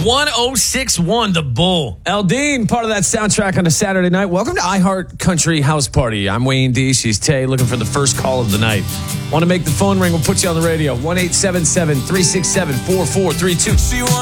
1061 The Bull. Aldine, part of that soundtrack on a Saturday night. Welcome to iHeart Country House Party. I'm Wayne D. She's Tay, looking for the first call of the night. Want to make the phone ring? We'll put you on the radio. 1-877-367-4432.